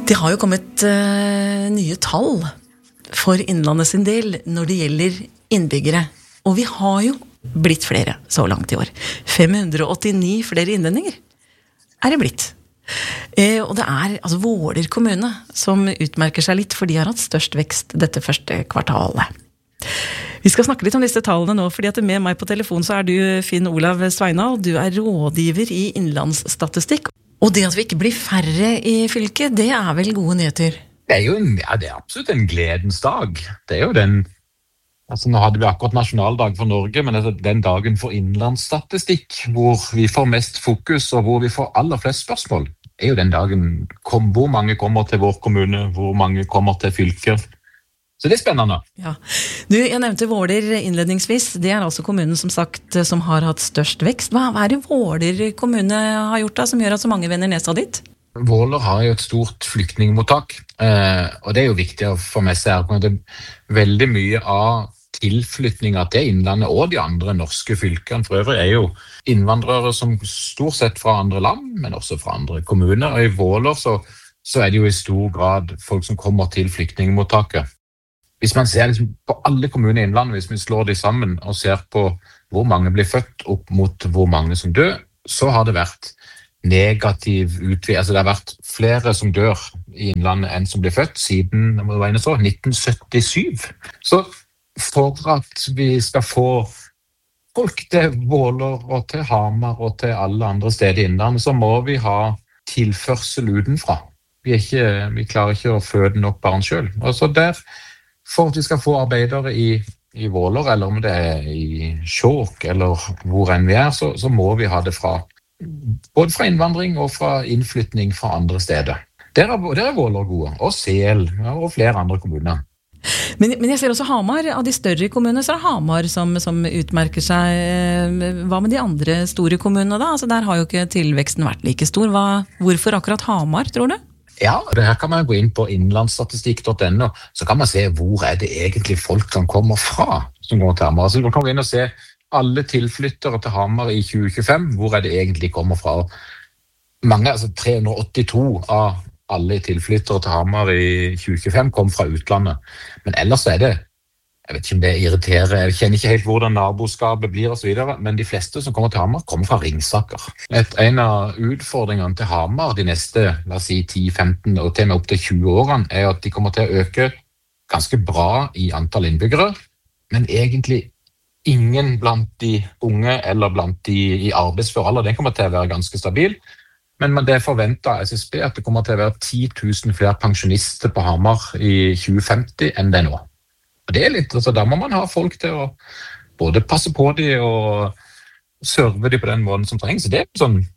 Det har jo kommet nye tall for Innlandet sin del når det gjelder innbyggere. Og vi har jo blitt flere så langt i år. 589 flere innlendinger det blitt. Og det altså Våler kommune som utmerker seg litt, for de har hatt størst vekst dette første kvartalet. Vi skal snakke litt om disse tallene nå, fordi at med meg på telefon så du Finn Olav Sveinal, du rådgiver i Innlandsstatistikk. Og det at vi ikke blir færre i fylket, det vel gode nyheter. Det jo det absolutt en gledens dag. Det jo den, altså nå hadde vi akkurat nasjonaldag for Norge, men den dagen for Innlandsstatistikk, hvor vi får mest fokus og hvor vi får aller flest spørsmål, jo den dagen hvor mange kommer til vår kommune, hvor mange kommer til fylket. Så det spennende. Ja. Du, jeg nevnte Våler innledningsvis. Det altså kommunen som sagt som har hatt størst vekst. Hva det Våler kommune har gjort da, som gjør at så mange vender nesa dit? Våler har jo et stort flyktningmottak, og det jo viktig å få med seg at veldig mye av tilflytninger til Innlandet og de andre norske fylkene for øvrig jo innvandrere som stort sett fra andre land, men også fra andre kommuner. Og i Våler så det jo i stor grad folk som kommer til flyktningmottaket. Hvis man ser liksom på alle kommuner i Innlandet, hvis vi slår de sammen og ser på hvor mange blir født opp mot hvor mange som dør, så har det vært negativ utvikling. Altså det har vært flere som dør i Innlandet enn som blir født siden 1977. Så for at vi skal få folk til Våler og til Hamar og til alle andre steder i Innlandet, så må vi ha tilførsel utenfra. Vi klarer ikke å føde nok barn selv. Og så for at vi skal få arbeidere i Våler, eller om det i Skjåk, eller hvor enn vi så må vi ha det både fra innvandring og fra innflytning fra andre steder. Der Våler gode, og Sel, og flere andre kommuner. Men jeg ser også Hamar, av de større kommunene, så det Hamar som utmerker seg. Hva med de andre store kommunene da? Altså der har jo ikke tilveksten vært like stor. Hvorfor akkurat Hamar, tror du? Ja, det her kan man gå inn på innlandsstatistikk.no, så kan man se hvor det egentlig folk som kommer fra som går til Hamar. Så man kan gå inn og se alle tilflyttere til Hamar i 2025, hvor det egentlig kommer fra. Mange, altså 382 av alle tilflyttere til Hamar i 2025 kom fra utlandet. Men ellers det, jeg vet ikke om det irriterer, jeg kjenner ikke helt hvordan naboskapet blir og så videre, men de fleste som kommer til Hamar kommer fra Ringsaker. En av utfordringene til Hamar de neste, la oss si 10-15 og til og med opp til 20 årene, at de kommer til å øke ganske bra i antall innbyggere, men egentlig ingen blant de unge eller blant de i arbeidsfør alder, den kommer til å være ganske stabil. Men det forventer SSB at det kommer til å være 10 000 flere pensjonister på Hamar i 2050 enn det nå. Og det litt, altså da må man ha folk til å både passe på de og serve de på den måten som trengs. Det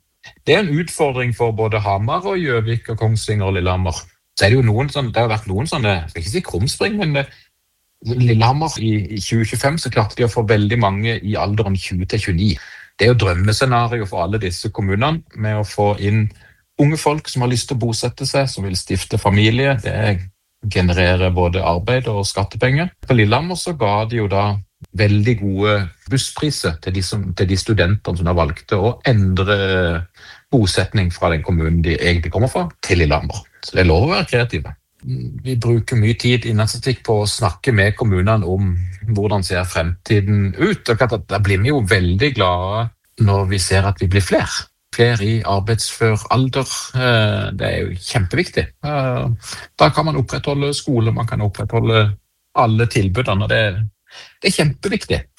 en utfordring for både Hamar og Gjøvik og Kongsvinger og Lillehammer. Så det jo noen sånne, det har vært noen sånne, jeg skal ikke si krumspring, men Lillehammer i 2025 så klarte de å få veldig mange i alderen 20-29. Det jo drømmescenario for alle disse kommunene med å få inn unge folk som har lyst til å bosette seg, som vil stifte familie. Det generere både arbeid og skattepenger. På Lillehammer så ga de jo da veldig gode busspriser til de studentene som har valgt å endre bosetning fra den kommunen de egentlig kommer fra, til Lillehammer. Så det lov å være kreative. Vi bruker mye tid i Innlandsstatistikk på å snakke med kommunene om hvordan ser fremtiden ut. Og da blir vi jo veldig glade når vi ser at vi blir flere i arbeidsfør alder. Det jo kjempeviktig. Da kan man opprettholde skole, man kan opprettholde alle tilbudene. Det kjempeviktig